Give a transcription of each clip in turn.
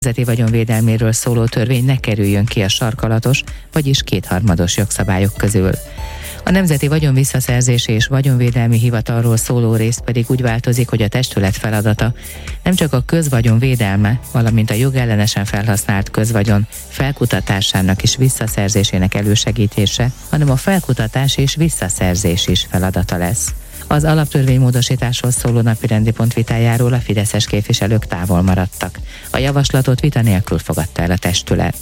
nemzeti vagyonvédelméről szóló törvény ne kerüljön ki a sarkalatos, vagyis kétharmados jogszabályok közül. A Nemzeti Vagyon Visszaszerzési és Vagyonvédelmi Hivatalról szóló rész pedig úgy változik, hogy a testület feladata nem csak a közvagyon védelme, valamint a jogellenesen felhasznált közvagyon felkutatásának és visszaszerzésének elősegítése, hanem a felkutatás és visszaszerzés is feladata lesz. Az alaptörvénymódosításról szóló napirendi pont vitájáról a fideszes képviselők távol maradtak. A javaslatot vita nélkül fogadta el a testület.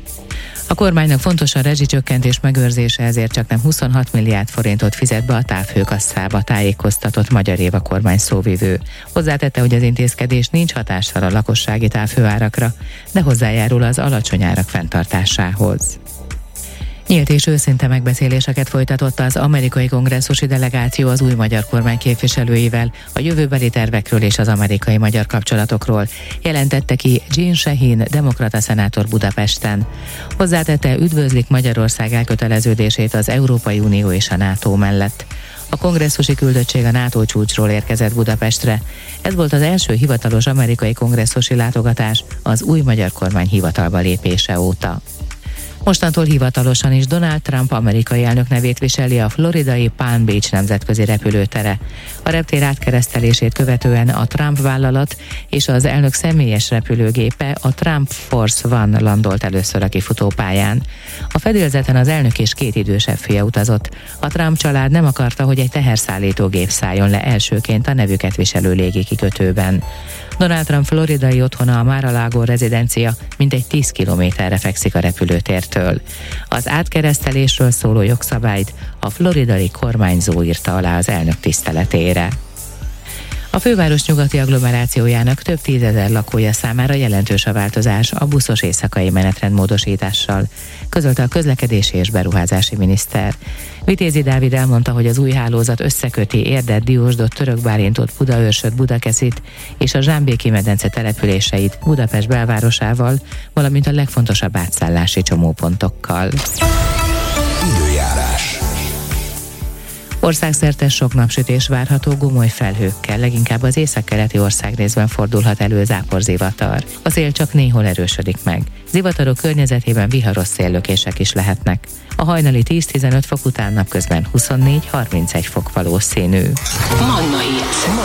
A kormánynak fontos a rezsicsökkentés megőrzése, ezért csaknem 26 milliárd forintot fizet be a távhőkasszába, tájékoztatott Magyar Éva kormány szóvivő. Hozzátette, hogy az intézkedés nincs hatással a lakossági távhőárakra, de hozzájárul az alacsony árak fenntartásához. Nyílt és őszinte megbeszéléseket folytatott az amerikai kongresszusi delegáció az új magyar kormány képviselőivel a jövőbeli tervekről és az amerikai-magyar kapcsolatokról, jelentette ki Jean Shaheen, demokrata szenátor Budapesten. Hozzátette, üdvözlik Magyarország elköteleződését az Európai Unió és a NATO mellett. A kongresszusi küldöttség a NATO csúcsról érkezett Budapestre. Ez volt az első hivatalos amerikai kongresszusi látogatás az új magyar kormány hivatalba lépése óta. Mostantól hivatalosan is Donald Trump amerikai elnök nevét viseli a floridai Palm Beach nemzetközi repülőtere. A reptér átkeresztelését követően a Trump vállalat és az elnök személyes repülőgépe, a Trump Force One landolt először a kifutópályán. A fedélzeten az elnök és két idősebb fia utazott. A Trump család nem akarta, hogy egy teherszállítógép szálljon le elsőként a nevüket viselő légikikötőben. Donald Trump floridai otthona, a Mar-a-Lago rezidencia mintegy 10 kilométerre fekszik a repülőtértől. Az átkeresztelésről szóló jogszabályt a floridai kormányzó írta alá az elnök tiszteletére. A főváros nyugati agglomerációjának több tízezer lakója számára jelentős a változás a buszos éjszakai menetrend módosítással, közölte a közlekedési és beruházási miniszter. Vitézi Dávid elmondta, hogy az új hálózat összeköti Érdet, Diósdot, Törökbálintot, Budaörsöt, Budakeszit és a Zsámbéki-medence településeit Budapest belvárosával, valamint a legfontosabb átszállási csomópontokkal. Időjárás. Országszerte sok napsütés várható gomoly felhőkkel, leginkább az északkeleti országrészben fordulhat elő záporzivatar. A szél csak néhol erősödik meg. Zivatarok környezetében viharos széllökések is lehetnek. A hajnali 10-15 fok után napközben 24-31 fok valószínű. Manna Hit.